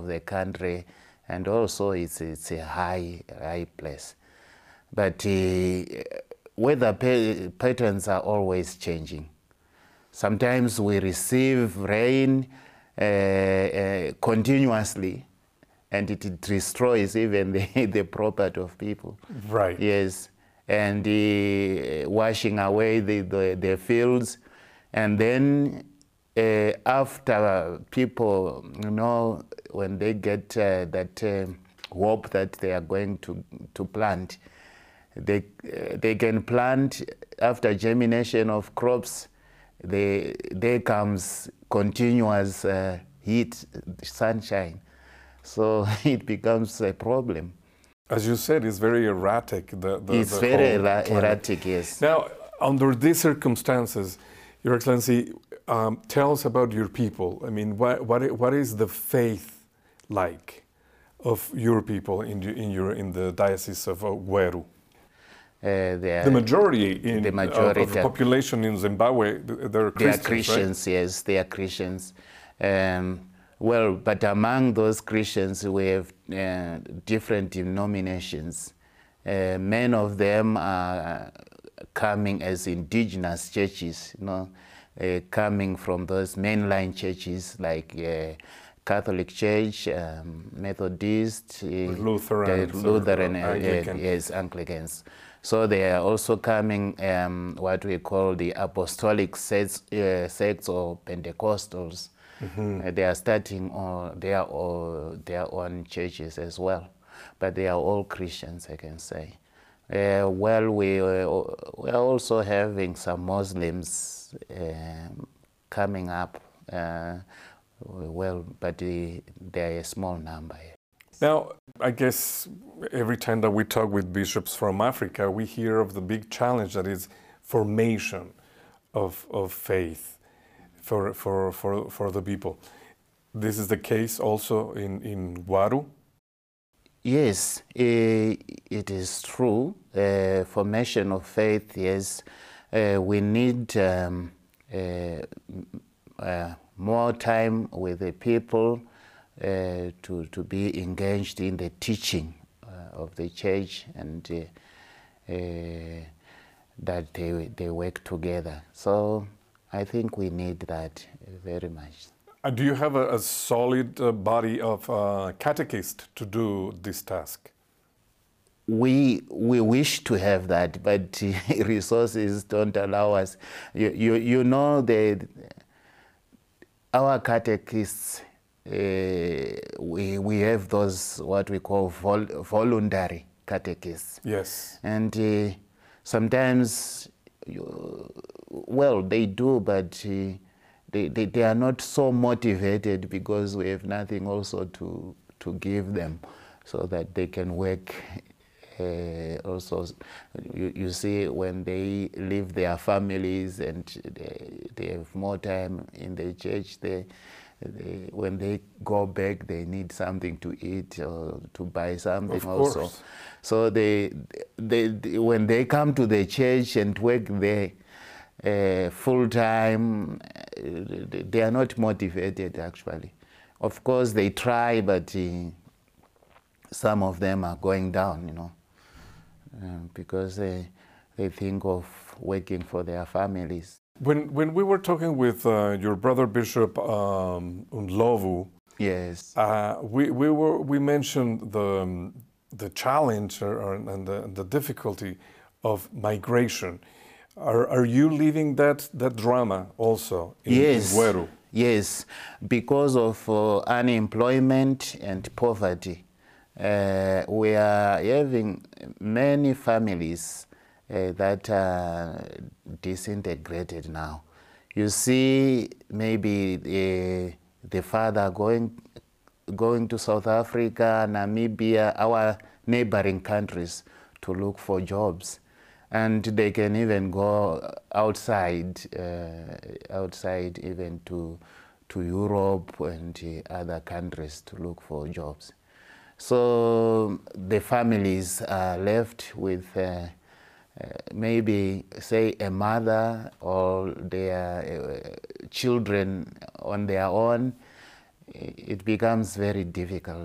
of the country, and also it's a high place. But weather patterns are always changing. Sometimes we receive rain continuously, and it destroys even the property of people. Right. Yes, and washing away the fields, and then after people, when they get that hope that they are going to plant, they can plant. After germination of crops, there comes continuous heat, sunshine, so it becomes a problem. As you said, it's very erratic. It's very erratic, yes. Now, under these circumstances, Your Excellency, tell us about your people. I mean, what is the faith like of your people in the Diocese of Gweru? The majority of the population in Zimbabwe, they're Christians, they are Christians, right? Yes, they are Christians. Well, but among those Christians, we have different denominations. Many of them are coming as indigenous churches, coming from those mainline churches like Catholic Church, Methodist, Lutheran, Anglican. Yes, Anglicans. So they are also coming what we call the apostolic sects or Pentecostals. Mm-hmm. They are starting their own churches as well, but they are all Christians, I can say. Well, we are also having some Muslims coming up, well, but they are a small number. Now, I guess every time that we talk with bishops from Africa, we hear of the big challenge that is formation of faith for the people. This is the case also in Gweru? Yes, it is true. Formation of faith, yes. We need more time with the people to be engaged in the teaching of the church, and that they work together. So I think we need that very much. Do you have a solid body of catechists to do this task? We wish to have that, but resources don't allow us. You know, our catechists, we have those what we call voluntary catechists. Yes. And sometimes, well, they do, but they are not so motivated because we have nothing also to give them so that they can work. Also, you see, when they leave their families and they have more time in the church, when they go back, they need something to eat or to buy something also. So when they come to the church and work there full time, they are not motivated actually. Of course, they try, but some of them are going down, because they think of working for their families. When we were talking with your brother Bishop Ndlovu, yes, we mentioned the challenge and the difficulty of migration. Are you living that drama also in Gweru? Yes, because of unemployment and poverty. We are having many families that are disintegrated now. You see, maybe the father going to South Africa, Namibia, our neighboring countries to look for jobs. And they can even go outside even to Europe and other countries to look for jobs. So the families are left with maybe, say, a mother or their children on their own. it becomes very difficult.